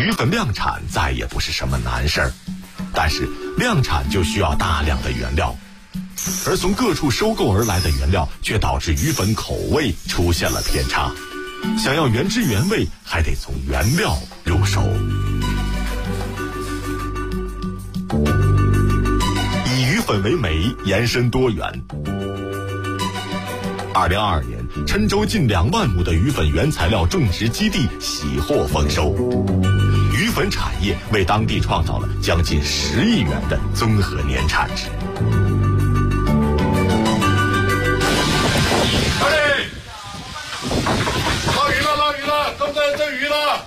鱼粉量产再也不是什么难事儿，但是量产就需要大量的原料，而从各处收购而来的原料却导致鱼粉口味出现了偏差。想要原汁原味，还得从原料入手。以鱼粉为媒，延伸多元。2022年，郴州近2万亩的鱼粉原材料种植基地喜获丰收，鱼粉产业为当地创造了将近10亿元的综合年产值。 哎，捞鱼了，都在蒸鱼了。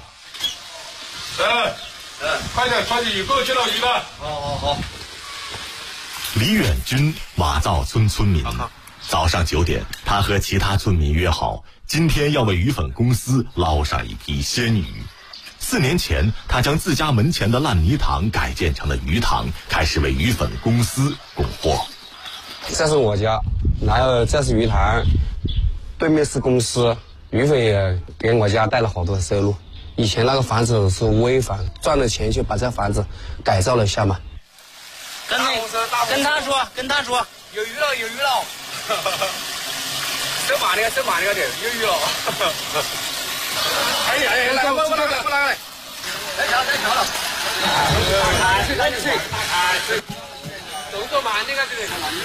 快点，抓紧过去捞鱼了。好。 李远军，瓦灶村村民。早上9点，他和其他村民约好，今天要为鱼粉公司捞上一批鲜鱼。4年前，他将自家门前的烂泥塘改建成了鱼塘，开始为鱼粉公司供货。 这是我家，然后这是鱼塘，对面是公司，鱼粉也给我家带了好多收入。以前那个房子是危房，赚了钱就把这房子改造了一下嘛。 跟他说，有鱼了。 收马那个的，有鱼了。哎，过来，太巧了。动作慢点，这个。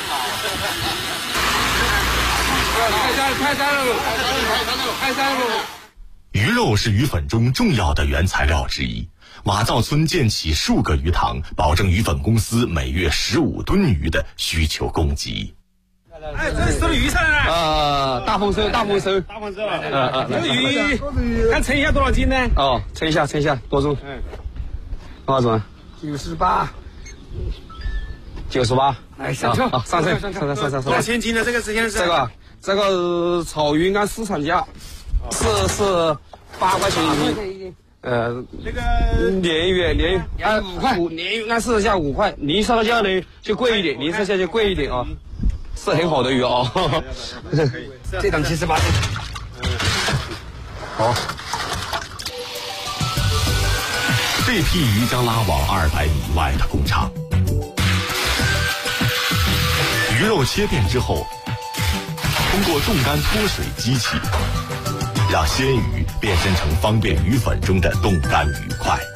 太山了。 鱼肉是鱼粉中重要的原材料之一。瓦灶村建起数个鱼塘，保证鱼粉公司每月15吨鱼的需求供给。 哎，这是什么鱼菜啊？ 大丰收。 这个鱼，看称一下多少斤呢？ 哦，称一下多重？多少重？98。 哎，上车。 上车。 多少钱斤呢？这个之前是这个草鱼按市场价是8块钱一斤。 那个鲢鱼按5块，鲢鱼按市场价5块，泥烧价呢就贵一点，泥烧价就贵一点啊。是很好的鱼啊， 这档78斤。 好， 这批鱼将拉往200米外的工厂。鱼肉切片之后，通过冻干脱水机器，让鲜鱼变身成方便鱼粉中的冻干鱼块。